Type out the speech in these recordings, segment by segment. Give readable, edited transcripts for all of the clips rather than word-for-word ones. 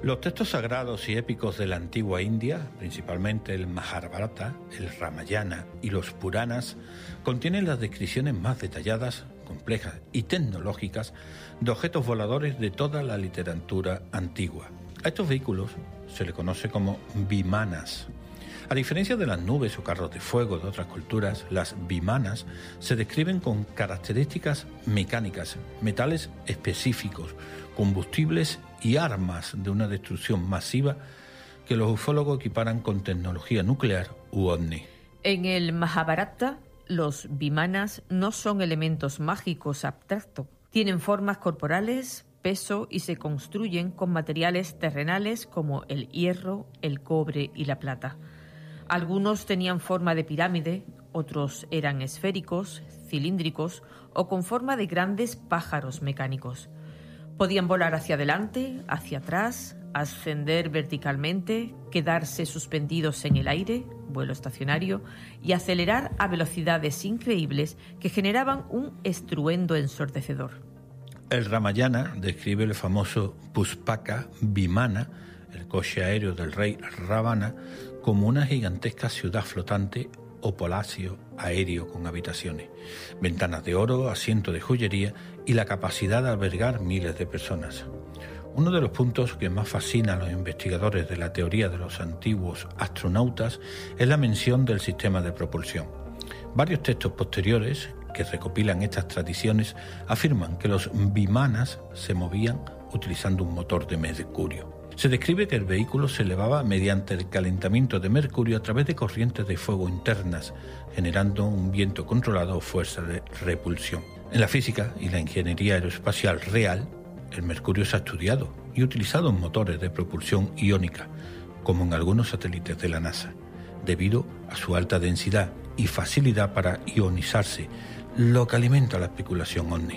Los textos sagrados y épicos de la antigua India, principalmente el Mahabharata, el Ramayana y los Puranas, contienen las descripciones más detalladas, complejas y tecnológicas de objetos voladores de toda la literatura antigua. A estos vehículos se le conoce como vimanas. A diferencia de las nubes o carros de fuego de otras culturas, las vimanas se describen con características mecánicas, metales específicos, combustibles y armas de una destrucción masiva que los ufólogos equiparan con tecnología nuclear u ovni. En el Mahabharata, los vimanas no son elementos mágicos abstractos. Tienen formas corporales, peso y se construyen con materiales terrenales como el hierro, el cobre y la plata. Algunos tenían forma de pirámide, otros eran esféricos, cilíndricos o con forma de grandes pájaros mecánicos. Podían volar hacia adelante, hacia atrás, ascender verticalmente, quedarse suspendidos en el aire, vuelo estacionario, y acelerar a velocidades increíbles que generaban un estruendo ensordecedor. El Ramayana describe el famoso Puspaka Vimana, el coche aéreo del rey Ravana, como una gigantesca ciudad flotante o palacio aéreo con habitaciones, ventanas de oro, asientos de joyería y la capacidad de albergar miles de personas. Uno de los puntos que más fascina a los investigadores de la teoría de los antiguos astronautas es la mención del sistema de propulsión. Varios textos posteriores que recopilan estas tradiciones afirman que los vimanas se movían utilizando un motor de mercurio. Se describe que el vehículo se elevaba mediante el calentamiento de mercurio a través de corrientes de fuego internas, generando un viento controlado o fuerza de repulsión. En la física y la ingeniería aeroespacial real, el mercurio se ha estudiado y utilizado en motores de propulsión iónica, como en algunos satélites de la NASA, debido a su alta densidad y facilidad para ionizarse, lo que alimenta la especulación ovni.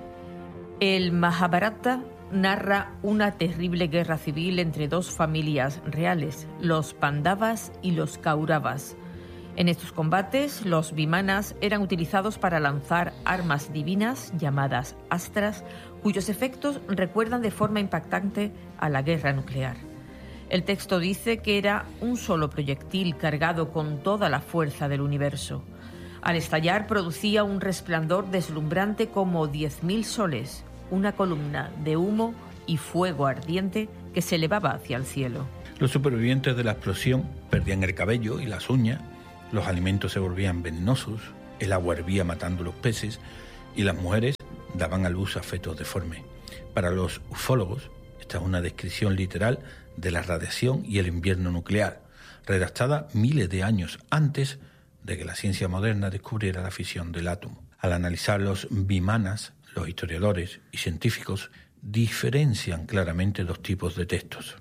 El Mahabharata narra una terrible guerra civil entre dos familias reales, los Pandavas y los Kauravas. En estos combates, los vimanas eran utilizados para lanzar armas divinas llamadas astras, cuyos efectos recuerdan de forma impactante a la guerra nuclear. El texto dice que era un solo proyectil cargado con toda la fuerza del universo. Al estallar producía un resplandor deslumbrante como 10.000 soles, una columna de humo y fuego ardiente que se elevaba hacia el cielo. Los supervivientes de la explosión perdían el cabello y las uñas, los alimentos se volvían venenosos, el agua hervía matando los peces y las mujeres daban a luz a fetos deformes. Para los ufólogos, esta es una descripción literal de la radiación y el invierno nuclear, redactada miles de años antes de que la ciencia moderna descubriera la fisión del átomo. Al analizar los vimanas, los historiadores y científicos diferencian claramente dos tipos de textos.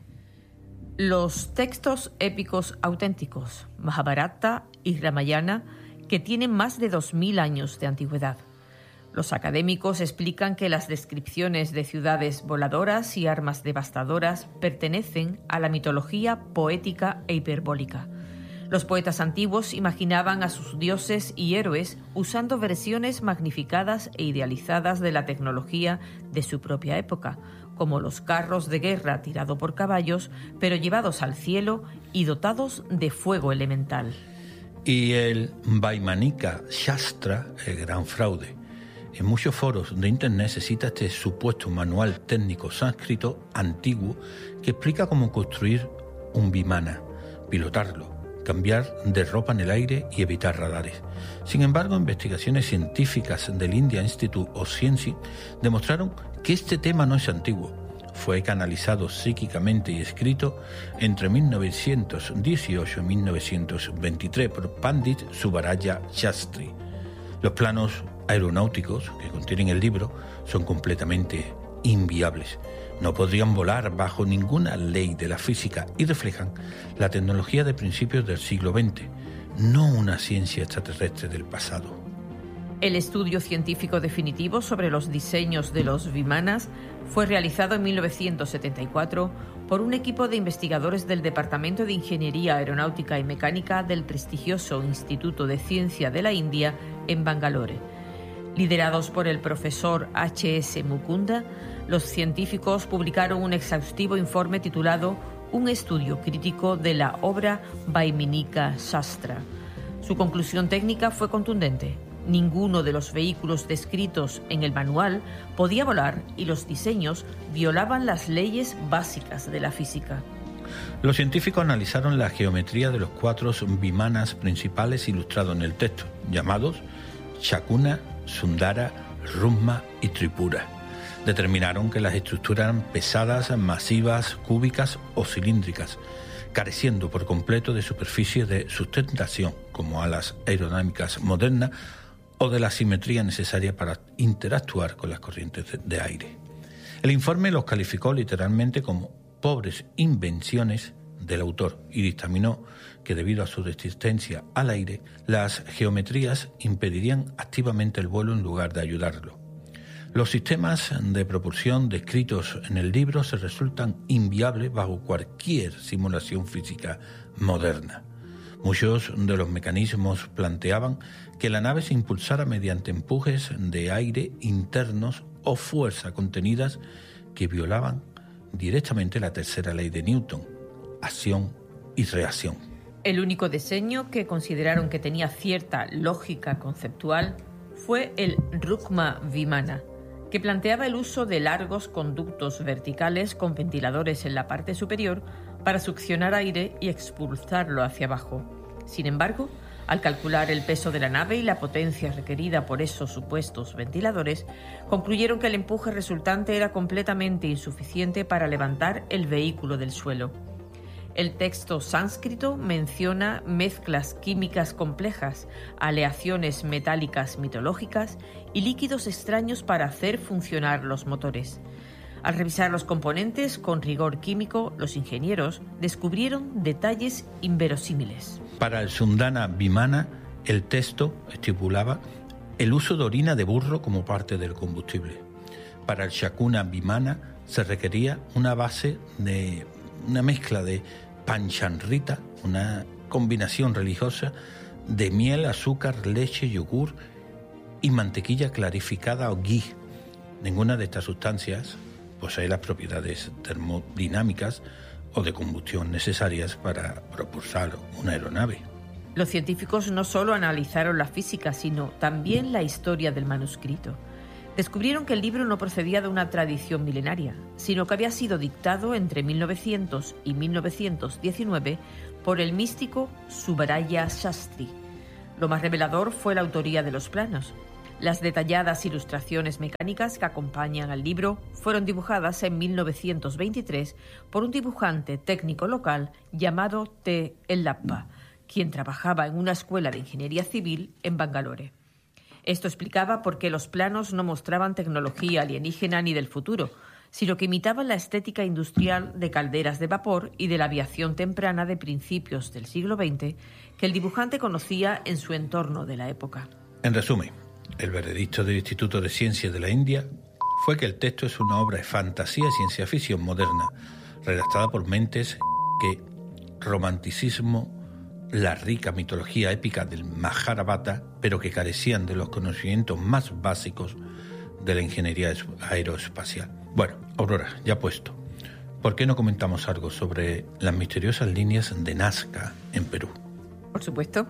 Los textos épicos auténticos, Mahabharata y Ramayana, que tienen más de 2.000 años de antigüedad. Los académicos explican que las descripciones de ciudades voladoras y armas devastadoras pertenecen a la mitología poética e hiperbólica. Los poetas antiguos imaginaban a sus dioses y héroes usando versiones magnificadas e idealizadas de la tecnología de su propia época, como los carros de guerra tirados por caballos, pero llevados al cielo y dotados de fuego elemental. Y el Vaimanika Shastra, el gran fraude. En muchos foros de internet se cita este supuesto manual técnico sánscrito antiguo que explica cómo construir un vimana, pilotarlo, cambiar de ropa en el aire y evitar radares. Sin embargo, investigaciones científicas del India Institute of Science demostraron que este tema no es antiguo. Fue canalizado psíquicamente y escrito entre 1918 y 1923 por Pandit Subbaraya Shastri. Los planos aeronáuticos que contienen el libro son completamente inviables. No podrían volar bajo ninguna ley de la física y reflejan la tecnología de principios del siglo XX, no una ciencia extraterrestre del pasado. El estudio científico definitivo sobre los diseños de los vimanas fue realizado en 1974 por un equipo de investigadores del Departamento de Ingeniería Aeronáutica y Mecánica del prestigioso Instituto de Ciencia de la India en Bangalore. Liderados por el profesor H.S. Mukunda, los científicos publicaron un exhaustivo informe titulado Un estudio crítico de la obra Vaimanika Shastra. Su conclusión técnica fue contundente. Ninguno de los vehículos descritos en el manual podía volar y los diseños violaban las leyes básicas de la física. Los científicos analizaron la geometría de los 4 vimanas principales ilustrados en el texto, llamados Shakuna, Sundara, Rumma y Tripura. Determinaron que las estructuras eran pesadas, masivas, cúbicas o cilíndricas, careciendo por completo de superficie de sustentación, como alas aerodinámicas modernas, o de la simetría necesaria para interactuar con las corrientes de aire. El informe los calificó literalmente como pobres invenciones del autor y dictaminó que debido a su resistencia al aire, las geometrías impedirían activamente el vuelo en lugar de ayudarlo. Los sistemas de propulsión descritos en el libro se resultan inviables bajo cualquier simulación física moderna. Muchos de los mecanismos planteaban que la nave se impulsara mediante empujes de aire internos o fuerza contenidas que violaban directamente la tercera ley de Newton, acción y reacción. El único diseño que consideraron que tenía cierta lógica conceptual fue el Rukma Vimana, que planteaba el uso de largos conductos verticales con ventiladores en la parte superior para succionar aire y expulsarlo hacia abajo. Sin embargo, al calcular el peso de la nave y la potencia requerida por esos supuestos ventiladores, concluyeron que el empuje resultante era completamente insuficiente para levantar el vehículo del suelo. El texto sánscrito menciona mezclas químicas complejas, aleaciones metálicas mitológicas y líquidos extraños para hacer funcionar los motores. Al revisar los componentes con rigor químico, los ingenieros descubrieron detalles inverosímiles. Para el Sundana Vimana, el texto estipulaba el uso de orina de burro como parte del combustible. Para el Shakuna Vimana se requería una base de una mezcla de panchanrita, una combinación religiosa de miel, azúcar, leche, yogur y mantequilla clarificada o ghee. Ninguna de estas sustancias posee las propiedades termodinámicas o de combustión necesarias para propulsar una aeronave. Los científicos no solo analizaron la física, sino también la historia del manuscrito. Descubrieron que el libro no procedía de una tradición milenaria, sino que había sido dictado entre 1900 y 1919 por el místico Subraya Shastri. Lo más revelador fue la autoría de los planos. Las detalladas ilustraciones mecánicas que acompañan al libro fueron dibujadas en 1923 por un dibujante técnico local llamado T. Ellappa, quien trabajaba en una escuela de ingeniería civil en Bangalore. Esto explicaba por qué los planos no mostraban tecnología alienígena ni del futuro, sino que imitaban la estética industrial de calderas de vapor y de la aviación temprana de principios del siglo XX que el dibujante conocía en su entorno de la época. En resumen, el veredicto del Instituto de Ciencias de la India fue que el texto es una obra de fantasía y ciencia ficción moderna, redactada por mentes que romanticismo la rica mitología épica del Mahabharata, pero que carecían de los conocimientos más básicos de la ingeniería aeroespacial. Bueno, Aurora, ya puesto, ¿por qué no comentamos algo sobre las misteriosas líneas de Nazca en Perú? Por supuesto.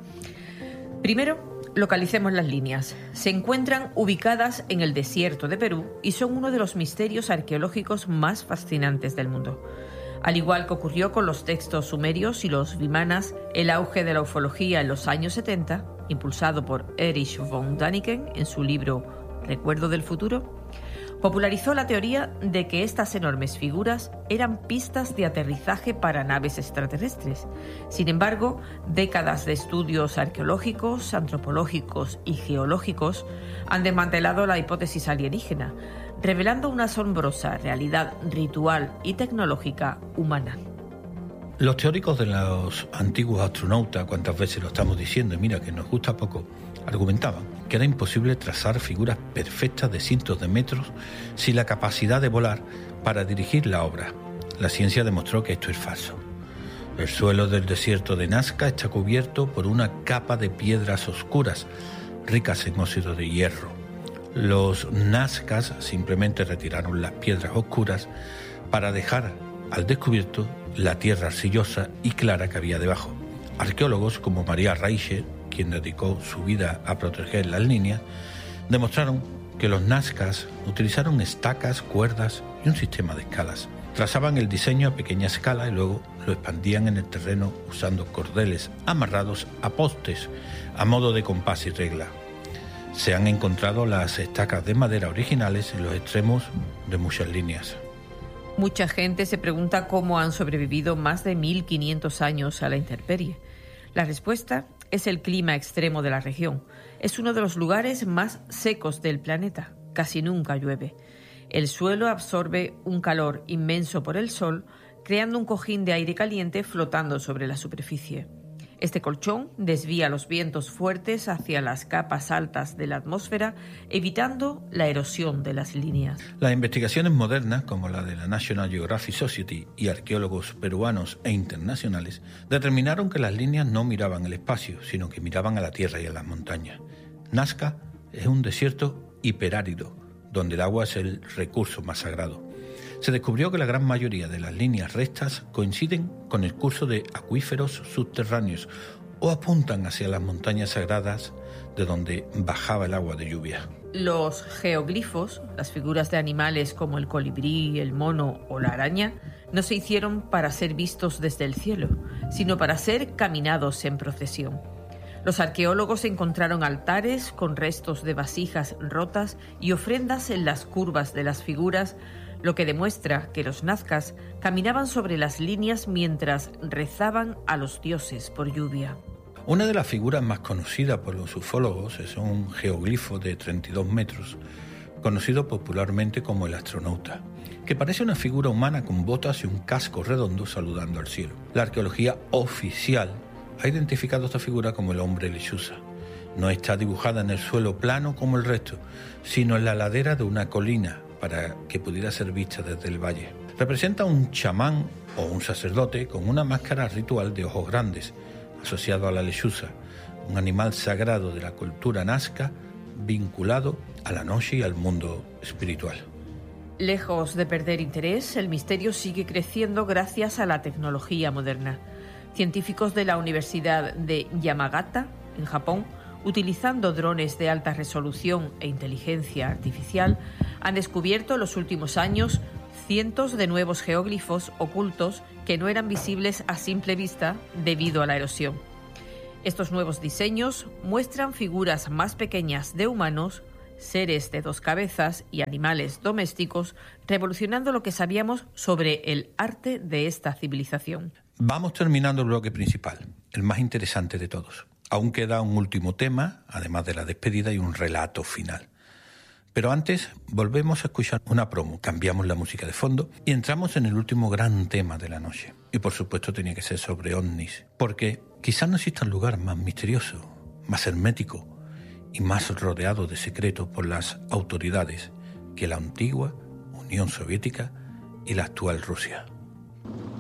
Primero, localicemos las líneas. Se encuentran ubicadas en el desierto de Perú y son uno de los misterios arqueológicos más fascinantes del mundo. Al igual que ocurrió con los textos sumerios y los vimanas, el auge de la ufología en los años 70, impulsado por Erich von Däniken en su libro Recuerdo del futuro, popularizó la teoría de que estas enormes figuras eran pistas de aterrizaje para naves extraterrestres. Sin embargo, décadas de estudios arqueológicos, antropológicos y geológicos han desmantelado la hipótesis alienígena, revelando una asombrosa realidad ritual y tecnológica humana. Los teóricos de los antiguos astronautas, cuántas veces lo estamos diciendo, y mira que nos gusta poco, argumentaban que era imposible trazar figuras perfectas de cientos de metros sin la capacidad de volar para dirigir la obra. La ciencia demostró que esto es falso. El suelo del desierto de Nazca está cubierto por una capa de piedras oscuras, ricas en óxido de hierro. Los nazcas simplemente retiraron las piedras oscuras para dejar al descubierto la tierra arcillosa y clara que había debajo. Arqueólogos como María Reiche, quien dedicó su vida a proteger las líneas, demostraron que los nazcas utilizaron estacas, cuerdas y un sistema de escalas. Trazaban el diseño a pequeña escala y luego lo expandían en el terreno usando cordeles amarrados a postes a modo de compás y regla. Se han encontrado las estacas de madera originales en los extremos de muchas líneas. Mucha gente se pregunta cómo han sobrevivido más de 1500 años a la intemperie. La respuesta es el clima extremo de la región. Es uno de los lugares más secos del planeta. Casi nunca llueve. El suelo absorbe un calor inmenso por el sol, creando un cojín de aire caliente flotando sobre la superficie. Este colchón desvía los vientos fuertes hacia las capas altas de la atmósfera, evitando la erosión de las líneas. Las investigaciones modernas, como la de la National Geographic Society y arqueólogos peruanos e internacionales, determinaron que las líneas no miraban el espacio, sino que miraban a la tierra y a las montañas. Nazca es un desierto hiperárido, donde el agua es el recurso más sagrado. Se descubrió que la gran mayoría de las líneas rectas coinciden con el curso de acuíferos subterráneos o apuntan hacia las montañas sagradas de donde bajaba el agua de lluvia. Los geoglifos, las figuras de animales como el colibrí, el mono o la araña, no se hicieron para ser vistos desde el cielo, sino para ser caminados en procesión. Los arqueólogos encontraron altares con restos de vasijas rotas y ofrendas en las curvas de las figuras, lo que demuestra que los nazcas caminaban sobre las líneas mientras rezaban a los dioses por lluvia. Una de las figuras más conocidas por los ufólogos es un geoglifo de 32 metros, conocido popularmente como el astronauta, que parece una figura humana con botas y un casco redondo saludando al cielo. La arqueología oficial ha identificado esta figura como el hombre lechuza. No está dibujada en el suelo plano como el resto, sino en la ladera de una colina, para que pudiera ser vista desde el valle. Representa un chamán o un sacerdote con una máscara ritual de ojos grandes, asociado a la lechuza, un animal sagrado de la cultura nazca, vinculado a la noche y al mundo espiritual. Lejos de perder interés, el misterio sigue creciendo gracias a la tecnología moderna. Científicos de la Universidad de Yamagata, en Japón, utilizando drones de alta resolución e inteligencia artificial, han descubierto en los últimos años cientos de nuevos geoglifos ocultos que no eran visibles a simple vista debido a la erosión. Estos nuevos diseños muestran figuras más pequeñas de humanos, seres de dos cabezas y animales domésticos, revolucionando lo que sabíamos sobre el arte de esta civilización. Vamos terminando el bloque principal, el más interesante de todos. Aún queda un último tema, además de la despedida y un relato final. Pero antes volvemos a escuchar una promo, cambiamos la música de fondo y entramos en el último gran tema de la noche. Y por supuesto tenía que ser sobre ovnis, porque quizás no exista un lugar más misterioso, más hermético y más rodeado de secretos por las autoridades que la antigua Unión Soviética y la actual Rusia.